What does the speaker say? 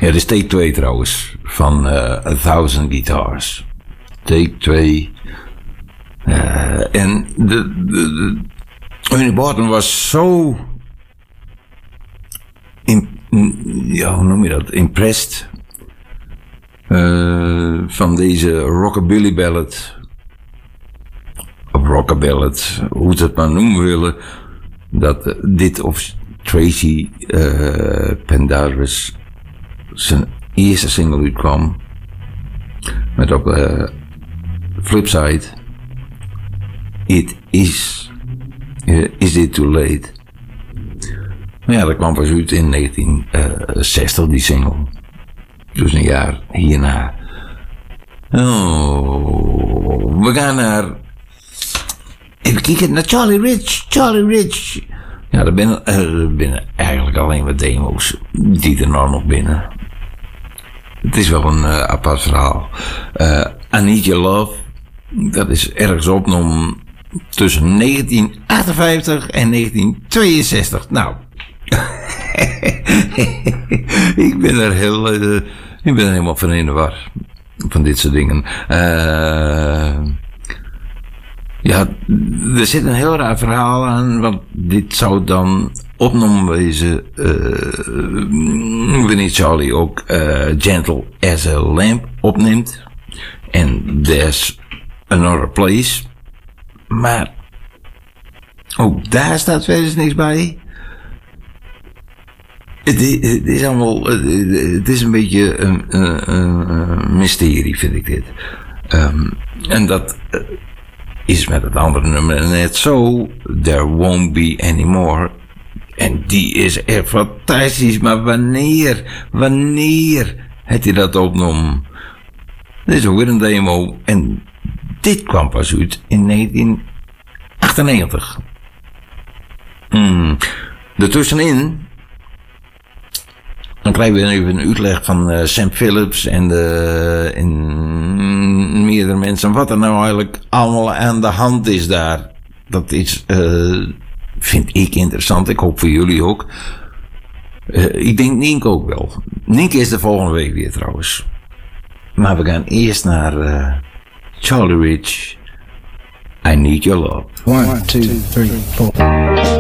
Ja, dit is take 2 trouwens. Van 1000 Guitars. Take 2. En Ernie Barton was zo... hoe noem je dat? Impressed. Van deze rockabilly ballad. Of rockaballad. Hoe ze het maar noemen willen. Dat dit of Tracy Pendarvis zijn eerste single uitkwam. Met op flipside. Is it too late? Maar ja, dat kwam pas uit in 1960, die single. Dus een jaar hierna. Oh, we gaan naar... Even kijken naar Charlie Rich. Ja, er binnen eigenlijk alleen wat demo's die er nou nog binnen. Het is wel een apart verhaal. I Need Your Love. Dat is ergens opgenomen tussen 1958 en 1962. Nou... ik ben er helemaal van in de war. Van dit soort dingen. Ja, er zit een heel raar verhaal aan. Want dit zou dan opgenomen wezen. Wanneer Charlie ook Gentle as a Lamb opneemt. En There's Another Place. Maar ook daar staat verder niks bij. Het is allemaal... Het is een beetje een mysterie, vind ik dit. En dat is met het andere nummer net zo. There Won't Be Anymore. En die is echt fantastisch. Maar wanneer heeft hij dat opgenomen? Dit is ook weer een demo. En dit kwam pas uit in 1998. Ertussenin... Dan krijgen we even een uitleg van Sam Phillips en meerdere mensen. Wat er nou eigenlijk allemaal aan de hand is daar. Dat is, vind ik interessant. Ik hoop voor jullie ook. Ik denk Nienke ook wel. Nienke is de volgende week weer trouwens. Maar we gaan eerst naar Charlie Rich. I Need Your Love. 1, 2, 3, 4.